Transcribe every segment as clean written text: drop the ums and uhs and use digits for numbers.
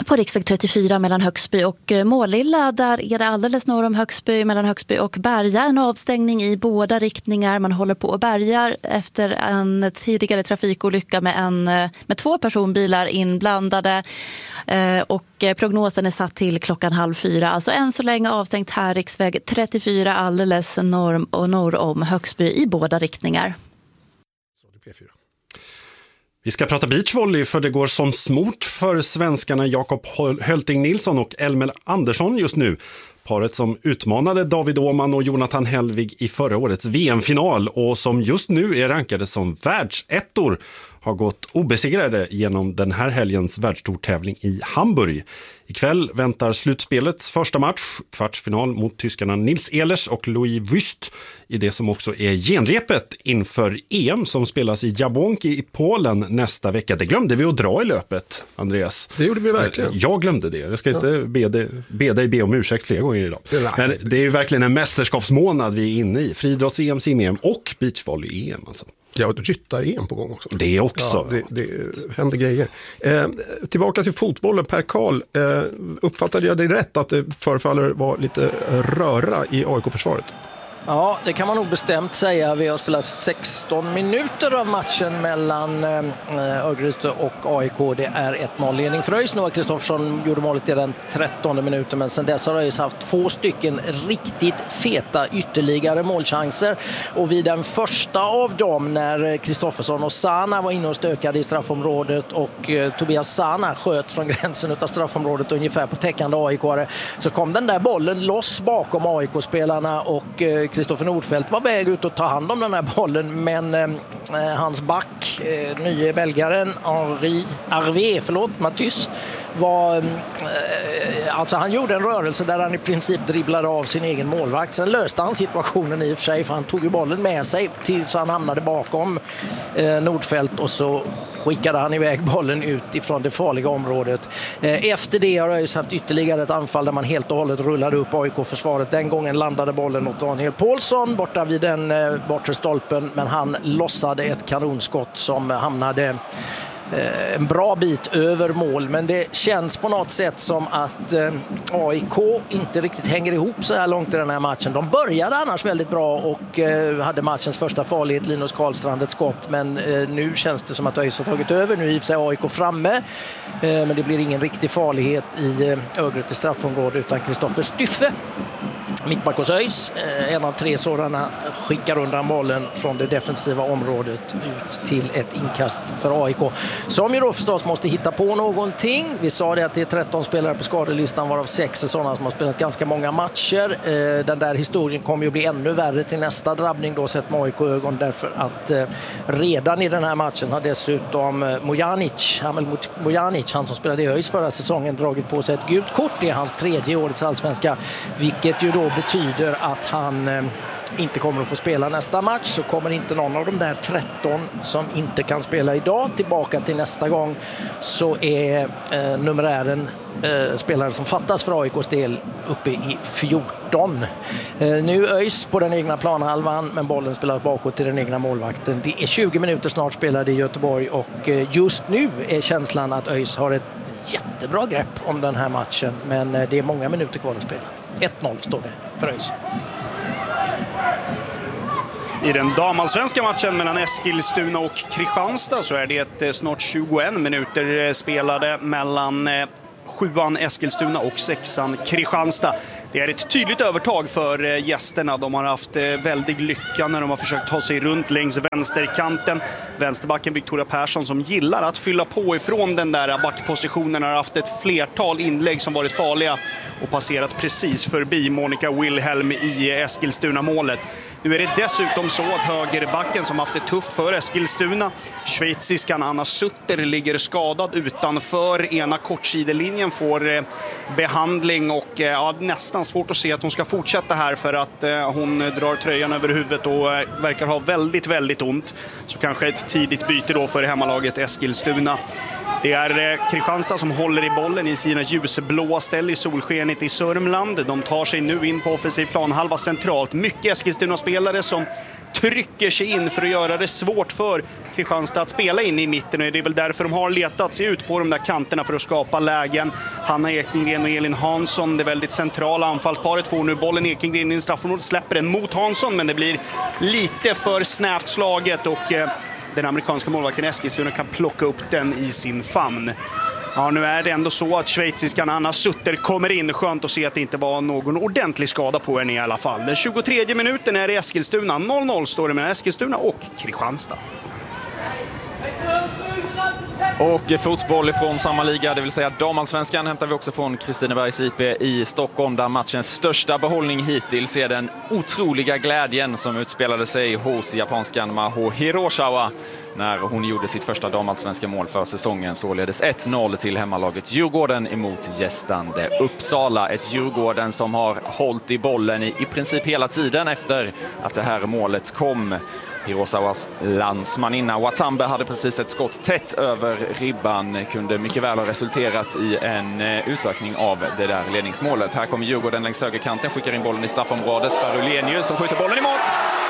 på riksväg 34 mellan Högsby och Målilla. Där är det alldeles norr om Högsby, mellan Högsby och Berga. En avstängning i båda riktningar. Man håller på och bärgar efter en tidigare trafikolycka med 2 personbilar inblandade. Och prognosen är satt till 3:30. Alltså än så länge avstängt här riksväg 34 alldeles norr om Högsby i båda riktningar. Vi ska prata beachvolley för det går som smort för svenskarna Jakob Hölting Nilsson och Elmer Andersson just nu. Paret som utmanade David Åhman och Jonathan Hellvig i förra årets VM-final och som just nu är rankade som världsettor har gått obesegrade genom den här helgens världstortävling i Hamburg. Ikväll väntar slutspelets första match, kvartsfinal mot tyskarna Nils Ehlers och Louis Wüst i det som också är genrepet inför EM som spelas i Jabłonki i Polen nästa vecka. Det glömde vi att dra i löpet, Andreas. Det gjorde vi verkligen. Jag glömde det. Jag ska inte be dig om ursäkt flera gånger idag. Men det är ju verkligen en mästerskapsmånad vi är inne i. Friidrotts-EM, sim-EM och beachvolley-EM alltså. Ja, och ryttar-EM på gång också. Det också. Ja, det händer grejer. Tillbaka till fotbollen, Per Karl. Uppfattade jag dig rätt att det förefaller vara lite röra i AIK-försvaret? Ja, det kan man nog bestämt säga. Vi har spelat 16 minuter av matchen mellan Örgryte och AIK. Det är 1-0-ledning för ÖIS. Noah Kristoffersson gjorde målet i den 13:e minuten, men sen dess har ÖIS haft 2 stycken riktigt feta ytterligare målchanser. Och vid den första av dem, när Kristoffersson och Sana var inne och stökade i straffområdet och Tobias Sana sköt från gränsen av straffområdet ungefär på täckande AIK-are, så kom den där bollen loss bakom AIK-spelarna och Kristoffer Nordfeldt var väg ut att ta hand om den här bollen, men hans back, nye belgaren Matys, var alltså han gjorde en rörelse där han i princip dribblade av sin egen målvakt. Sen löste han situationen i och för sig, för han tog ju bollen med sig tills han hamnade bakom Nordfeldt och så skickade han iväg bollen ut ifrån det farliga området. Efter det har ÖIS haft ytterligare ett anfall där man helt och hållet rullade upp AIK-försvaret. Den gången landade bollen åt Daniel Paulsson borta vid den bortre stolpen, men han lossade ett kanonskott som hamnade en bra bit över mål. Men det känns på något sätt som att AIK inte riktigt hänger ihop så här långt i den här matchen. De började annars väldigt bra och hade matchens första farlighet, Linus Karlstrand ett skott, men nu känns det som att ÖIS har tagit över. Nu är i och för sig AIK framme, men det blir ingen riktig farlighet i Örgryte straffområde utan Kristoffer Styffe, mittback hos ÖIS, en av 3 sådana, skickar undan bollen från det defensiva området ut till ett inkast för AIK, som ju då förstås måste hitta på någonting. Vi sa det att det är 13 spelare på skadelistan, varav 6 är sådana som har spelat ganska många matcher. Den där historien kommer ju bli ännu värre till nästa drabbning då, sett med AIK-ögon, därför att redan i den här matchen har dessutom Hamel Mojanic, han som spelade i ÖIS förra säsongen, dragit på sig ett gult kort. Det är hans 3:e årets allsvenska, vilket ju då betyder att han inte kommer att få spela nästa match. Så kommer inte någon av de där 13 som inte kan spela idag tillbaka till nästa gång, så är numerären spelare som fattas för AIKs del uppe i 14. Nu ÖIS på den egna planhalvan, men bollen spelar bakåt till den egna målvakten. Det är 20 minuter snart spelade i Göteborg och just nu är känslan att ÖIS har ett jättebra grepp om den här matchen, men det är många minuter kvar att spela. 1-0 står det för ÖIS. I den damallsvenska matchen mellan Eskilstuna och Kristianstad så är det snart 21 minuter spelade mellan 7:an Eskilstuna och 6:an Kristianstad. Det är ett tydligt övertag för gästerna. De har haft väldig lycka när de har försökt ta sig runt längs vänsterkanten. Vänsterbacken Victoria Persson, som gillar att fylla på ifrån den där backpositionen, har haft ett flertal inlägg som varit farliga och passerat precis förbi Monica Wilhelm i Eskilstuna-målet. Nu är det dessutom så att högerbacken, som haft det tufft för Eskilstuna, schweiziskan Anna Sutter, ligger skadad utanför ena kortsidelinjen, får behandling och nästan svårt att se att hon ska fortsätta här, för att hon drar tröjan över huvudet och verkar ha väldigt, väldigt ont. Så kanske ett tidigt byte då för hemmalaget Eskilstuna. Det är Kristianstad som håller i bollen i sina ljusblåa ställ i solskenet i Sörmland. De tar sig nu in på offensiv planhalva centralt. Mycket Eskilstuna-spelare som trycker sig in för att göra det svårt för Kristianstad att spela in i mitten. Och det är väl därför de har letat sig ut på de där kanterna för att skapa lägen. Hanna Ekengren och Elin Hansson, det väldigt centrala anfallsparet, får nu bollen. Ekengren i en straffområde, släpper den mot Hansson, men det blir lite för snävt slaget och den amerikanska målvakten Eskilstuna kan plocka upp den i sin famn. Ja, nu är det ändå så att schweiziskan Anna Sutter kommer in. Skönt att se att det inte var någon ordentlig skada på henne i alla fall. Den 23 minuten är det Eskilstuna. 0-0 står det mellan Eskilstuna och Kristianstad. Och fotboll från samma liga, det vill säga damallsvenskan, hämtar vi också från Kristinebergs IP i Stockholm, där matchens största behållning hittills är den otroliga glädjen som utspelade sig hos japanskan Maho Hiroshima när hon gjorde sitt första damallsvenska mål för säsongen, således 1-0 till hemmalaget Djurgården emot gästande Uppsala. Ett Djurgården som har hållit i bollen i princip hela tiden efter att det här målet kom. Hiroshimas landsmaninna Watambe hade precis ett skott tätt över ribban, kunde mycket väl ha resulterat i en utökning av det där ledningsmålet. Här kommer Djurgården längs högerkanten, skickar in bollen i straffområdet för Ulenius som skjuter bollen i mål.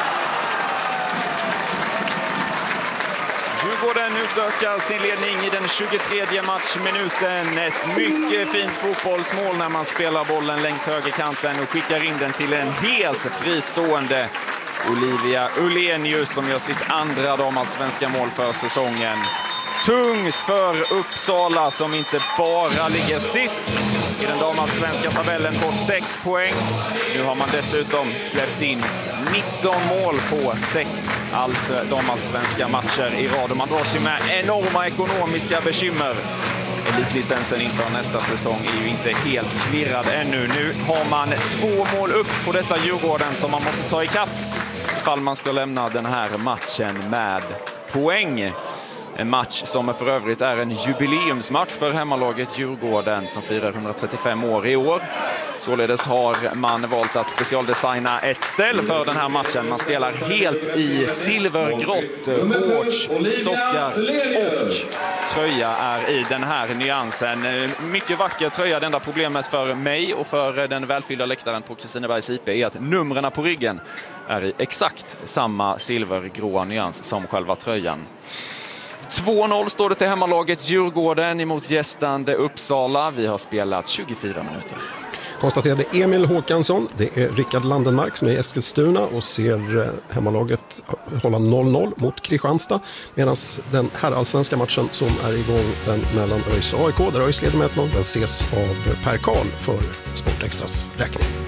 Djurgården utökar sin ledning i den 23:e matchminuten. Ett mycket fint fotbollsmål när man spelar bollen längs högerkanten och skickar in den till en helt fristående Olivia Ulenius som gör sitt andra damallsvenska mål för säsongen. Tungt för Uppsala som inte bara ligger sist i den damallsvenska tabellen på 6 poäng. Nu har man dessutom släppt in 19 mål på 6 damallsvenska matcher i rad. Och man dras ju med enorma ekonomiska bekymmer. Elitlicensen inför nästa säsong är ju inte helt klirrad ännu. Nu har man 2 mål upp på detta Djurgården som man måste ta i kapp ifall man ska lämna den här matchen med poäng. En match som för övrigt är en jubileumsmatch för hemmalaget Djurgården som firar 135 år i år. Således har man valt att specialdesigna ett ställ för den här matchen. Man spelar helt i silvergrått, shorts, sockar och tröja är i den här nyansen. Mycket vacker tröja. Det enda problemet för mig och för den välfyllda läktaren på Kristinebergs IP är att numren på ryggen är i exakt samma silvergråa nyans som själva tröjan. 2-0 står det till hemmalaget Djurgården emot gästande Uppsala. Vi har spelat 24 minuter. Konstaterade Emil Håkansson. Det är Rickard Landenmark som är i Eskilstuna och ser hemmalaget hålla 0-0 mot Kristianstad. Medan den här allsvenska matchen som är igång, den mellan ÖIS och AIK, där ÖIS leder med 1-0, den ses av Per Karl för Sportextras räkning.